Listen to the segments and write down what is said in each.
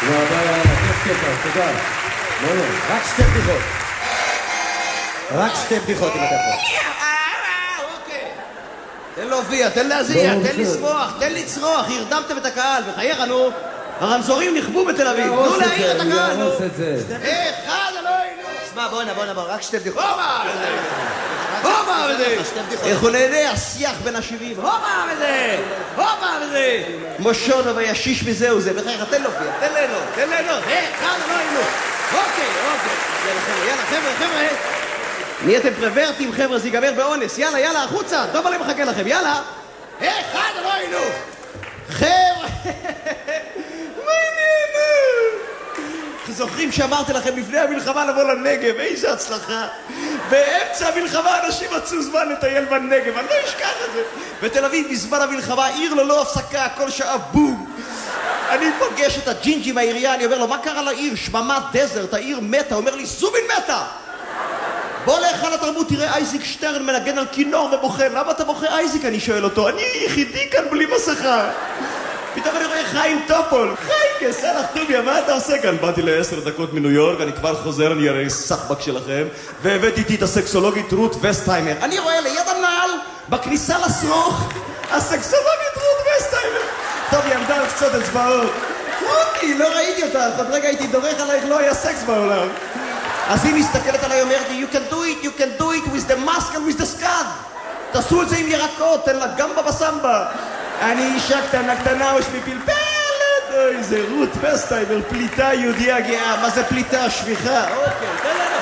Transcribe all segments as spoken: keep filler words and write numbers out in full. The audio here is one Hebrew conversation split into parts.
תודה רבה, יאללה, כיף כיף, תודה. לא, לא, רק שתי בדיחות. רק שתי בדיחות אם אתה פה. אוקיי. תן להופיע, תן להזיע, תן לשמוח, תן לצרוח, הרדמתם את הקהל, בחייך, נו. הרמזורים נכבו בתל אביב, תנו להעיר את הקהל, נו. אחד, אלוהים, נו. שמע, בוא הנה, בוא הנה, רק שתי בדיחות. הומה! הומה וזה! איך הוא נהנה, השיח בין השבעים. הומה וזה! הומה וזה! מושונו וישיש וזהו זה. בחייך, תן להופיע, תן ליהנות, תן ליהנות. אחד, אלוהים, נו. אוקיי, אוקיי. יאללה, חבר'ה, יאללה, חבר'ה, חבר'ה. נהייתם פרוורטים, חבר'ה, זה ייגמר באונס. יאללה, יאללה, החוצה. טוב עליהם מחכה לכם, יאללה. אחד, אלוהים, נו. חבר'ה. מה עניינו? זוכרים שאמרתי לכם לפני המלחמה לבוא לנגב, איזה הצלחה. באמצע המלחמה אנשים מצאו זמן לטייל בנגב, אני לא אשכח את זה. בתל אביב בזמן המלחמה, עיר ללא הפסקה, כל שעה בום. אני פוגש את הג'ינג'י מהעירייה, אני אומר לו, מה קרה לעיר? שממת דזרט, העיר מתה. הוא אומר לי, זומין מתה. בוא להיכל התרבות, תראה אייזיק שטרן מנגן על כינור ובוכה. למה אתה בוכה אייזיק? אני שואל אותו. אני יחידי כאן בלי מסכה. פתאום אני רואה חיים טופול. חיים, סלח טוביה, מה אתה עושה כאן? באתי לעשר דקות מניו יורק, אני כבר חוזר, אני הרי סחבק שלכם, והבאתי איתי את הסקסולוגית רות וסטהיימר. אני רואה ליד הנעל, בכניסה לסרוך, הסקסולוגית רות וסטהיימר. טוב, היא עמדה על קצות אצבעות. רותי, לא ראיתי אותך, עוד רגע הייתי דורך עלייך, לא היה סקס בעולם. אז היא מסתכלת עליי, אומרת לי, you can do it, you can do it with the mask and with the scud. תעשו את זה עם ירקות, תן לה גמבה בסמבה. אני אישה קטנה קטנה ושמי פלפלת. אוי, זה רות וסטהיימר, פליטה יהודיה גאה. מה זה פליטה? שפיכה. אוקיי, תן לנו.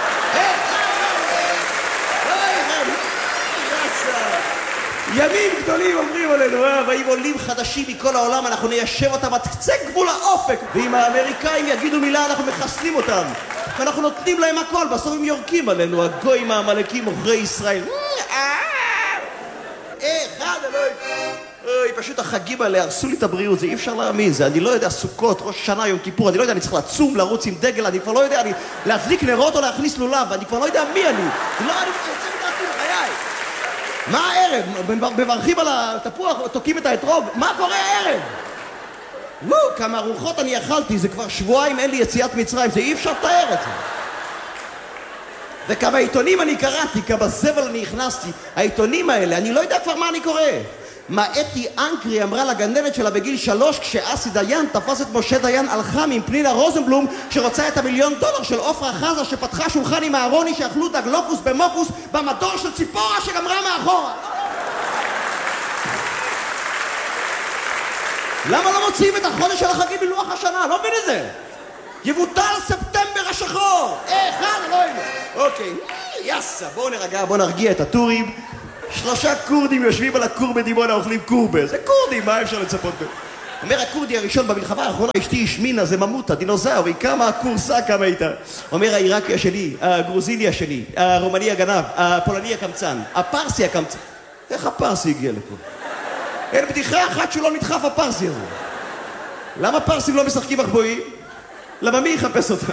ימים גדולים אומרים עלינו, אה? ואם עולים חדשים מכל העולם, אנחנו ניישב אותם עד קצה גבול האופק. ואם האמריקאים יגידו מילה, אנחנו מחסלים אותם. ואנחנו נותנים להם הכל, בסוף הם יורקים עלינו, הגויים העמלקים עוכרי ישראל. אחד, אלוהים. אוי, פשוט החגים האלה הרסו לי את הבריאות, זה אי אפשר להאמין, זה אני לא יודע, סוכות, ראש שנה, יום כיפור, אני לא יודע, אני צריך לצום, לרוץ עם דגל, אני כבר לא יודע, אני להדליק נרות או להכניס לולב, ואני כבר לא יודע מי אני. לא, אני רוצה לדעתי בחיי. מה הערב? מברכים על התפוח, תוקים את האתרוג, מה קורה הערב? וואו, כמה ארוחות אני אכלתי, זה כבר שבועיים אין לי יציאת מצרים, זה אי אפשר לתאר את זה. וכמה עיתונים אני קראתי, כמה זבל אני הכנסתי. העיתונים האלה, אני לא יודע כבר מה אני קורא. מה אתי אנקרי אמרה לגננת שלה בגיל שלוש, כשאסי דיין תפס את משה דיין על חם עם פנינה רוזנבלום, שרוצה את המיליון דולר של עופרה חזה, שפתחה שולחן עם הארוני, שאכלו את הגלוקוס במוקוס במדור של ציפורה שגמרה מאחורה. למה לא מוציאים את החודש של החגים בלוח השנה? לא מבין את זה. יבוטל ספטמבר השחור. אחד, אלוהים. אוקיי, יסה, בואו נרגע, בואו נרגיע את הטורים. שלושה קורדים יושבים על הקור בדימונה, אוכלים קורבה. זה קורדים, מה אפשר לצפות בו? אומר הקורדי הראשון במלחמה האחרונה, אשתי השמינה, זה ממותה, דינוזאור, היא קמה הקורסה, קמה איתה. אומר העיראקי השני, הגרוזיני השני, הרומני הגנב, הפולני הקמצן, הפרסי הקמצן. איך הפרסי הגיע לפה? אין בדיחה אחת שהוא לא נדחף הפרסי הזה. למה פרסים לא משחקים מחבואים? למה מי יחפש אותם?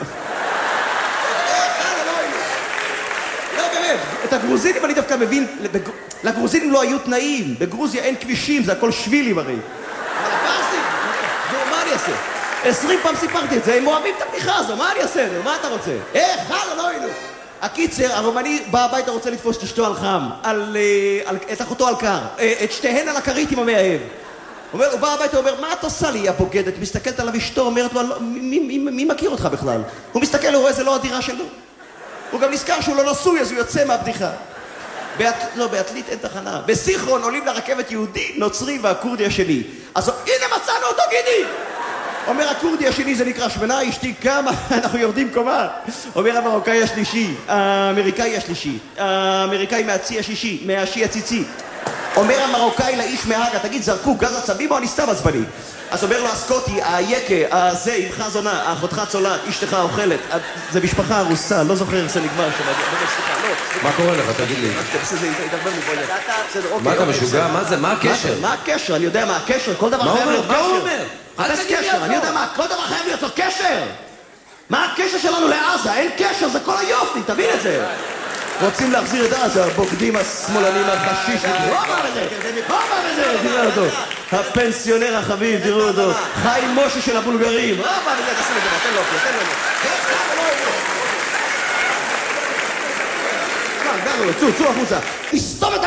לא באמת, את הגרוזינים אני דווקא מבין, לגרוזינים לא היו תנאים, בגרוזיה אין כבישים, זה הכל שבילים הרי. אבל הפרסים, מה אני אעשה? עשרים פעם סיפרתי את זה, הם אוהבים את הבדיחה הזו, מה אני אעשה? מה אתה רוצה? איך? הלאה, לא היינו. הקיצר, הרומני בא הביתה רוצה לתפוס את אשתו על חם, את אחותו על קר, את שתיהן על הכרית עם המאהב. הוא בא הביתה, הוא אומר, מה את עושה לי, הבוגדת? מסתכלת עליו אשתו, אומרת לו, מי מכיר אותך בכלל? הוא מסתכל, הוא רואה, זה לא הדירה שלו. הוא גם נזכר שהוא לא נשוי, אז הוא יוצא מהבדיחה. לא, בעתלית אין תחנה. בסיכרון עולים לרכבת יהודי, נוצרי והקורדי השני. אז הנה מצאנו אותו, גידי! אומר הקורדי השני, זה נקרא שמנה, אשתי כמה, אנחנו יורדים קומה. אומר המרוקאי השלישי, האמריקאי השלישי, האמריקאי מהצי השישי, מהשי הציצי. אומר המרוקאי לאיש מהגה, תגיד, זרקו גז עצבים או אני סתם עצבני? אז אומר לו הסקוטי, היקה, הזה, אמך זונה, אחותך צולעת, אשתך אוכלת. זה משפחה ארוסה, לא זוכר איך זה נגמר שם. מה קורה לך, תגיד לי? מה אתה משוגע? מה זה? מה הקשר? מה הקשר? אני יודע מה הקשר, כל דבר חייב להיות קשר. מה הוא אומר? חפש קשר, אני יודע מה, כל דבר חייב להיות לו קשר. מה הקשר שלנו לעזה? אין קשר, זה כל היופי, תבין את זה. רוצים להחזיר את עזה, הבוגדים השמאלנים החשיש. הוא אמר את זה, הוא אמר את זה, תראה אותו. הפנסיונר החביב, תראו אותו. חיים משה של הבולגרים. הוא אמר את זה, תשים את זה, תן לו, תן לו. צאו, צאו החוצה. תסתום את